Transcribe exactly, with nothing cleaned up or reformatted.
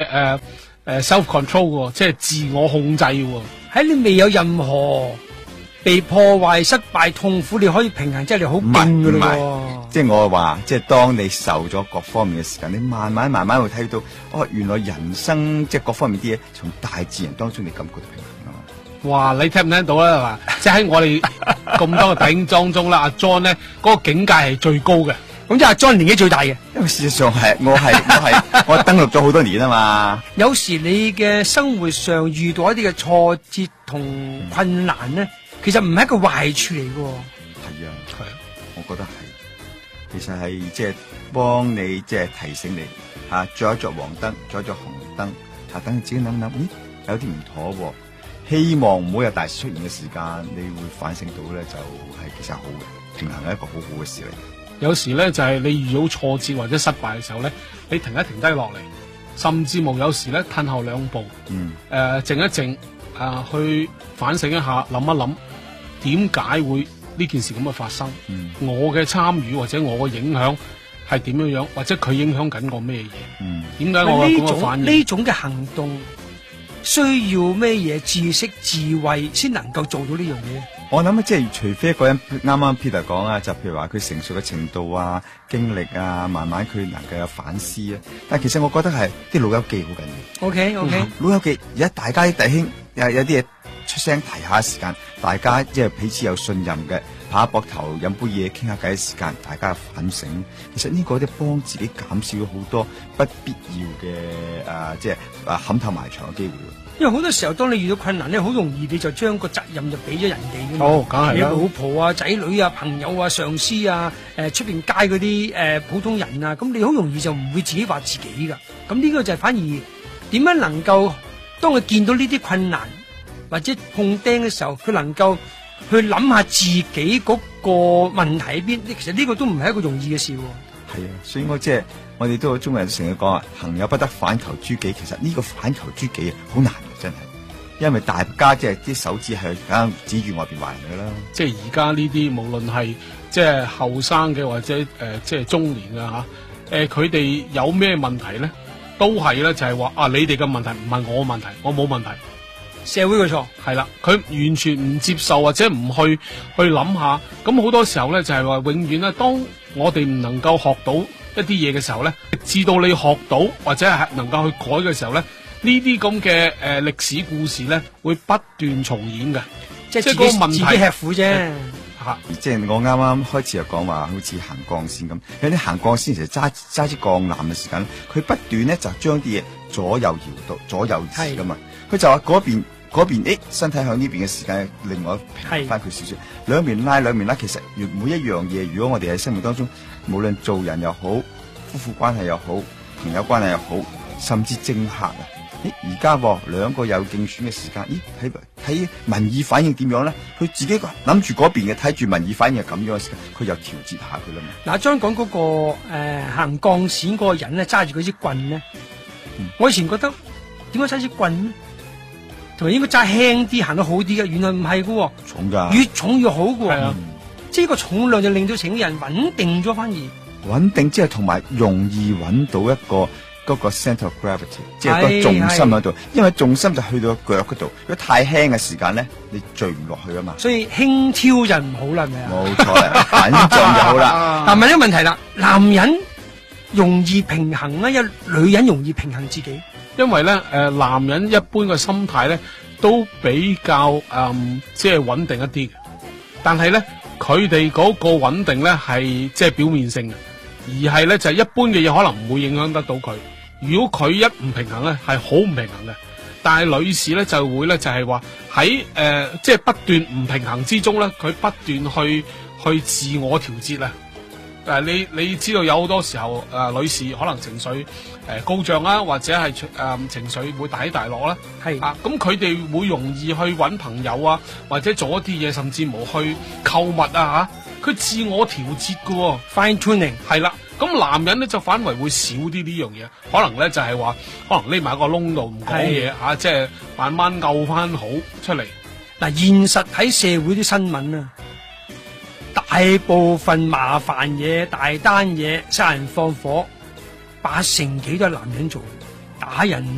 誒誒 self control 喎，即係自我控制喎。 喺你未有任何被破壞、失敗、痛苦，你可以平衡，即係你好勁噶咯。 即係我話，即係當你受咗各方面嘅時間，你慢慢慢慢會睇到，哦，原來人生即係各方面啲嘢，從大自然當中你感覺到平衡啊嘛。 哇！你聽唔聽到咧？係嘛？即係喺我哋咁多個弟兄當中啦，阿 John 咧嗰個境界係最高嘅。 咁即係阿 John 年紀最大嘅， 因為事實上係我係我係我登錄咗好多年啊嘛。 有時你嘅生活上遇到一啲嘅挫折同困難咧，嗯、其實唔係一個壞處嚟嘅。 係啊， 係啊， 我覺得係。其實係即係幫你即係提醒你嚇，着一着黃燈，着一着紅燈嚇，等你自己諗諗，咦有啲唔妥喎。希望唔好有大事出現嘅時間，你會反省到咧，就係、是、其實好嘅，平衡係一個好好嘅事嚟。 有時咧就係、是、你遇到挫折或者失敗嘅時候咧，你停一停低落嚟，甚至無有時咧褪後兩步， 嗯， 誒、呃、靜一靜，啊、呃、去反省一下，諗一諗點解會呢件事咁嘅發生， 嗯、 我嘅參與或者我嘅影響係點樣樣，或者佢影響緊我咩嘢？點解、嗯、我咁嘅反應？ 呢種嘅行動需要咩嘢知識智慧先能夠做到呢樣嘢？ 我諗即係除非一個人啱啱 Peter 講啊，就譬如話佢成熟嘅程度啊、經歷啊，慢慢佢能夠有反思啊。但係其實我覺得係啲老友記好緊要。 OK OK， 嗯、老友記而家大家啲弟兄有有啲嘢出聲提下時間，大家即係彼此有信任嘅，拍下膊頭飲杯嘢傾下偈嘅時間，大家反省。其實呢個都幫自己減少咗好多不必要嘅誒、呃，即係誒冚頭埋牆嘅機會。 因為好多時候，當你遇到困難咧，好容易你就將個責任就俾咗人哋㗎嘛。 哦，梗係啦。 你老婆啊、仔女啊、朋友啊、上司啊、誒出邊街嗰啲誒普通人啊，咁你好容易就唔會自己話自己㗎。咁呢個就係反而點樣能夠當佢見到呢啲困難或者碰釘嘅時候，佢能夠去諗下自己嗰個問題喺邊？其實呢個都唔係一個容易嘅事喎。 係啊，所以我即係我哋都中國人成日講啊，行有不得，反求諸己。其實呢個反求諸己啊，好難嘅真係，因為大家即係啲手指係啱指住外邊壞人嘅啦。 即係而家呢啲無論係即係後生嘅或者誒、呃、即係中年啊嚇，誒佢哋有咩問題咧，都係咧就係話啊，你哋嘅問題唔係我嘅問題，我冇問題。 社會嘅錯係啦，佢完全唔接受或者唔去去諗下，咁好多時候咧就係話永遠咧，當我哋唔能夠學到一啲嘢嘅時候咧，直到你學到或者係能夠去改嘅時候咧，呢啲咁嘅誒歷史故事咧會不斷重演嘅， 即係即係嗰個問題自己吃苦啫。 吓，即係我啱啱開始就講話，好似行鋼線咁，有啲行鋼線其實揸揸支鋼纜嘅時間，佢不斷咧就將啲嘢左右搖到左右移噶嘛，佢就話嗰邊。嗰邊誒身體向呢邊嘅時間，另外平衡翻佢少少，兩邊拉兩邊拉。其實每一樣嘢，如果我哋喺生命當中，無論做人又好，夫婦關係又好，朋友關係又好，甚至政客啊，誒而家兩個有競選嘅時間，咦睇睇民意反應點樣咧？佢自己諗住嗰邊嘅，睇住民意反應係咁樣嘅時間，佢又調節下佢啦嘛。 嗱，張講嗰個誒、呃、行鋼線嗰個人咧，揸住嗰支棍咧，嗯、我以前覺得點解揸支棍咧？同埋應該揸輕啲，行得好啲嘅，原來唔係嘅， 重噶， 越重越好嘅， 係啊， 即係個重量就令到成個人穩定咗，反而穩定之後同埋容易揾到一個嗰個 center of gravity， 即係個重心喺度，因為重心就去到腳嗰度，如果太輕嘅時間咧，你墜唔落去啊嘛， 所以輕佻就唔好啦，係咪啊？ 冇錯啦，穩重就好啦。 但係問一個問題啦，男人容易平衡啊，一女人容易平衡自己。 因為咧，誒、呃，男人一般嘅心態咧都比較誒、嗯，即係穩定一啲嘅。但係咧，佢哋嗰個穩定咧係即係表面性嘅，而係咧就係、是、一般嘅嘢可能唔會影響得到佢。如果佢一唔平衡咧，係好唔平衡嘅。但係女士咧就會咧就係話喺誒，即係不斷唔平衡之中咧，佢不斷去去自我調節啊。誒、呃，你你知道有好多時候誒、呃，女士可能情緒誒、呃、高漲啦，或者係誒、呃、情緒會大起大落啦，係啊，咁佢哋會容易去揾朋友啊，或者做一啲嘢，甚至乎去購物啊嚇，佢自我調節嘅喎、哦、 ，fine tuning 係啦。咁男人咧就反為會少啲呢樣嘢，可能咧就係、是、話，可能匿埋一個窿度唔講嘢嚇，即係慢慢拗翻好出嚟。 嗱，現實喺社會啲新聞啊。大部分麻煩嘢、大單嘢、殺人放火，八成幾都係男人做，打人。